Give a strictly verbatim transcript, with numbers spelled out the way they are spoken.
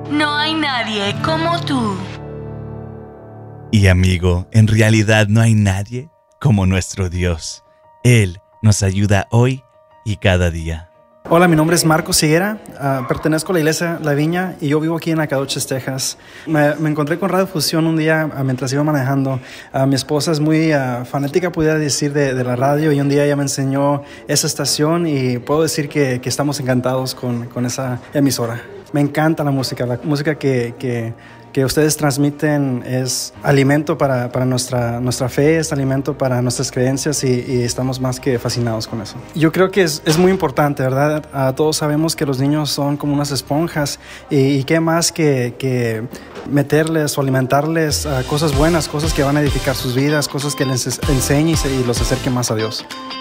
No hay nadie como tú. Y amigo, en realidad no hay nadie como nuestro Dios. Él nos ayuda hoy y cada día. Hola, mi nombre es Marcos Higuera, uh, pertenezco a la iglesia La Viña y yo vivo aquí en Nacogdoches, Texas. Me, me encontré con Radio Fusión un día uh, mientras iba manejando. Uh, mi esposa es muy uh, fanática, pudiera decir, de, de la radio, y un día ella me enseñó esa estación y puedo decir que, que estamos encantados con, con esa emisora. Me encanta la música, la música que... que que ustedes transmiten es alimento para, para nuestra, nuestra fe, es alimento para nuestras creencias y, y estamos más que fascinados con eso. Yo creo que es, es muy importante, ¿verdad? Uh, todos sabemos que los niños son como unas esponjas y, y qué más que, que meterles o alimentarles uh, cosas buenas, cosas que van a edificar sus vidas, cosas que les enseñen y, se, y los acerquen más a Dios.